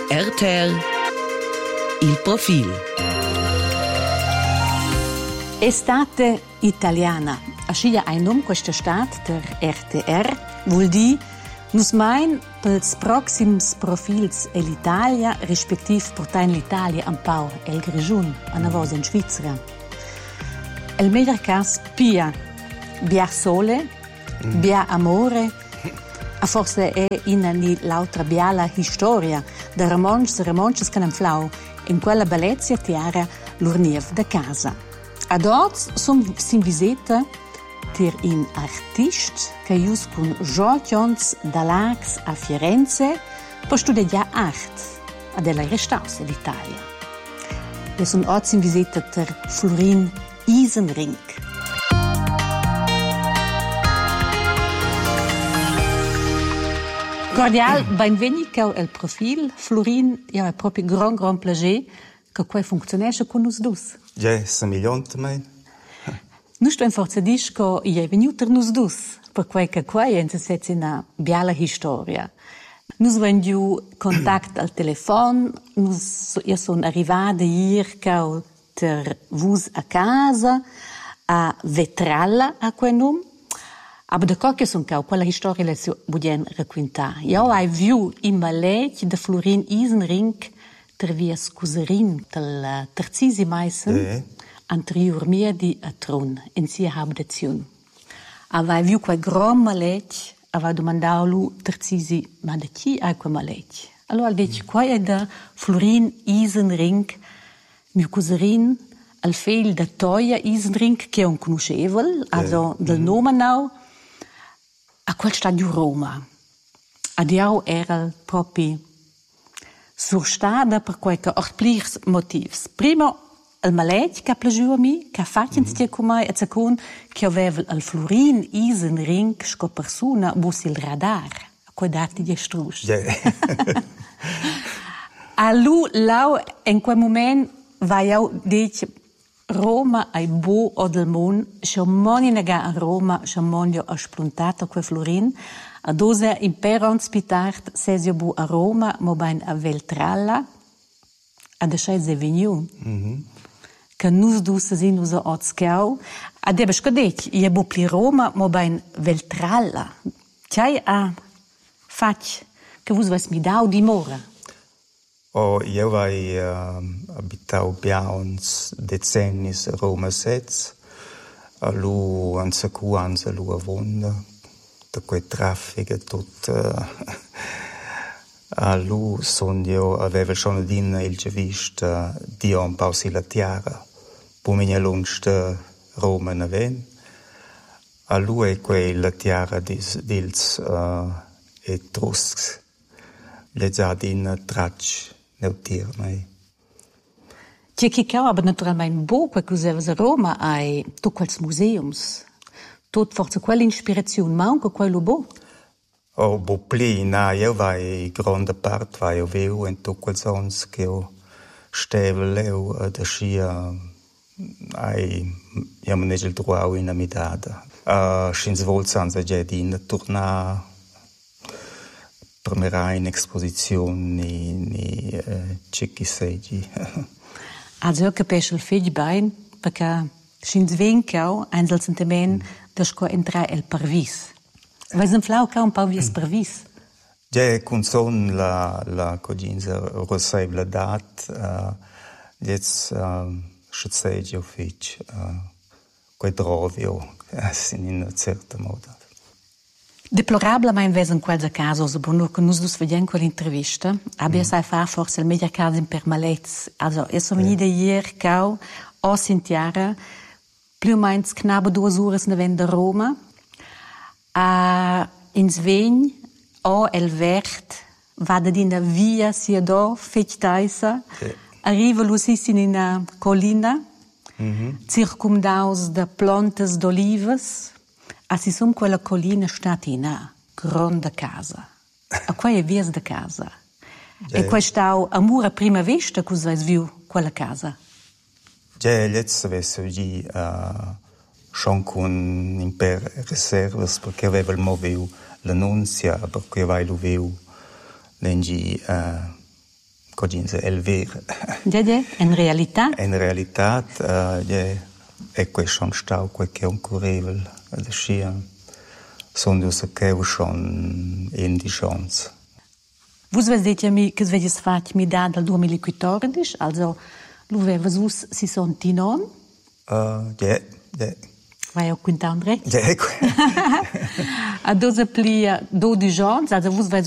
RTL Il profilo. Estate italiana. Ascia ein nome questa stat der RTR vuol dire nus mein pels proxims profils e l'Italia respektiv portain l'Italia un pau el Grigiun a voz in Svizzera. El meglio cas pia bia sole, bia amore, a forse è in l'altra biala storia de remonches che non flau in quella bellezza tiara l'urniev de casa. Ad oggi si visita per un artista che ius con Giorgions dall'Ax a Firenze per studiare arte a della restaus l'Italia. E sono oggi in visita per Florin Isenring. Cordial, benvenuto al profil. Florin, io è proprio gran piacere che qua funzionesce con noi due. Ja, è migliore me. Noi stiamo forse dicendo che è venuto per noi due, perché qua è una bella storia. Noi abbiamo contatto al telefono, io sono arrivata ieri per voi a casa, a Vetralla, a quel nome. Aber da qualche son cau, quella storia le si budien raccontare. Io ho visto in ballet de Florin Isenring ter via scuserin del Terzisi Meissen anterior mia di a Tron in sia habitazione. Aveva visto quel gran ballet, aveva domandato lui Terzisi, ma da chi è quel ballet? Allora dice, qua è da Florin Isenring, mio cuserin, al figlio da Toia Isenring, che è un conoscevole, also del nome now, a quel stadio Roma. Io era proprio surstata per qualche orpliers motivs. Primo, il malet che piaceva a me, che ha fatto con me, e secondo, che aveva il Florin Isenring, che persona, busi il radar, a quei dati di strus. A lui, in quel momento, va io dice, Roma è bo o del mondo, se moni nega a Roma, se monio ha spuntato quel Florin, a dose imperons pitart, se io bu a Roma, mo ben a Vetralla, a de scheise veniu. Che nus dus si nus a Ozkau, a debe scadec, io bu pli Roma, mo ben Vetralla. C'hai a fac, che vus vas mi dau di mora. Io vai abitau biauns decennis a Roma sez, a lu an secuans a lu a vonda, da quei traffic e tot. A lu son io aveva schon adin il gevist di un pausi la tiara, pumenia lunsta Roma na ven. A lu e quei la tiara dils etruscs, le zadin tracci. Neutir, mai. C'è chi aber naturalmente bo, perché usavas a Roma hai tu quels museums. Tot forse quella ispirazione, ma anche quello bo. Bo pli, na, io vai grande part, vai oveu in tu quels ons che io steve io da scia io me ne il droit in amidada. Schins volsanza già di tornare premierà in esposizioni cicchi seggi. Also io capisco il figlio bene, perché schins vencau einsel sentiment da sco entrare il parvis. Vai sem flau ca un parvis parvis. Ja, con son la coginza rosebla dat, jetzt schizegi uffic, quei drovio, in una certa moda. Deplorabile, ma invece in quel caso, se noi vediamo quell'intervista, abbiamo fatto forse il meglio caso in permalezza. Also, io sono venuta ieri, ho sentito più o meno knappe 2 ore da Roma, in Svegn, il verde, vada di una via, sia da, fectaisa, arriva in una collina, circumdaus da plantes d'olives, si som quella collina stata in una grande casa. A qua è vies de casa. E questo amore a prima vista, cosa hai visto quella casa? Ja, jetzt avessi oggi schon con imper reservas, perché aveva il moviu l'annunzia, perché aveva il viu lengi cogins Elvira. Ja, in realtà? In realtà, è questo stau che è un currivel da scia. Sono due che sono indigents. Vos vez detja mi che sveglies fat mi da dal 2014, also lu vevas us si son tinon? Ja. Vai au quinta un recht? Ja, A dosa plia 12 ans, also vos vez